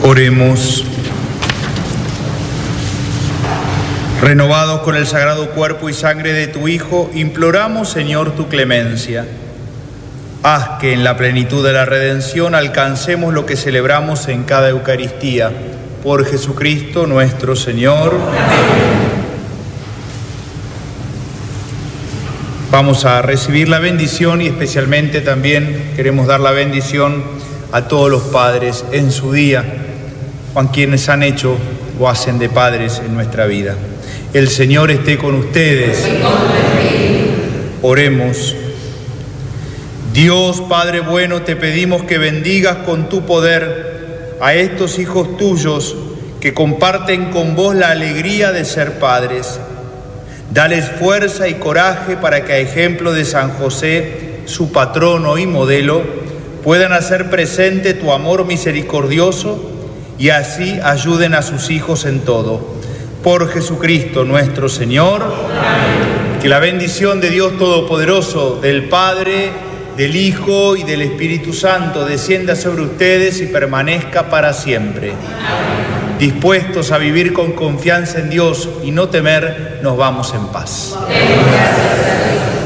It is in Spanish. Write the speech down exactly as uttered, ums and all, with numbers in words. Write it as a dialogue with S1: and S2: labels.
S1: Oremos. Renovados con el sagrado cuerpo y sangre de tu Hijo, imploramos, Señor, tu clemencia. Haz que en la plenitud de la redención alcancemos lo que celebramos en cada Eucaristía. Por Jesucristo nuestro Señor. Amén. Vamos a recibir la bendición y especialmente también queremos dar la bendición a todos los padres en su día, a quienes han hecho o hacen de padres en nuestra vida. El Señor esté con ustedes. Oremos. Dios Padre bueno, te pedimos que bendigas con tu poder a estos hijos tuyos que comparten con vos la alegría de ser padres. Dales fuerza y coraje para que, a ejemplo de San José, su patrono y modelo, puedan hacer presente tu amor misericordioso y así ayuden a sus hijos en todo. Por Jesucristo nuestro Señor. Amén. Que la bendición de Dios Todopoderoso, del Padre, del Hijo y del Espíritu Santo descienda sobre ustedes y permanezca para siempre. Amén. Dispuestos a vivir con confianza en Dios y no temer, nos vamos en paz. Amén.